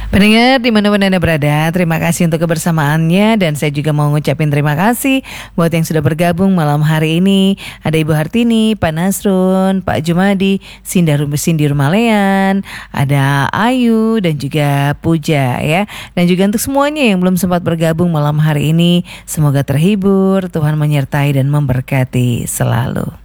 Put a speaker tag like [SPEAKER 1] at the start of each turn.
[SPEAKER 1] Pendengar dimanapun Anda berada, terima kasih untuk kebersamaannya. Dan saya juga mau ngucapin terima kasih buat yang sudah bergabung malam hari ini. Ada Ibu Hartini, Pak Nasrun, Pak Jumadi, Cindy Rumalean, ada Ayu dan juga Puja ya. Dan juga untuk semuanya yang belum sempat bergabung malam hari ini, semoga terhibur, Tuhan menyertai dan memberkati selalu.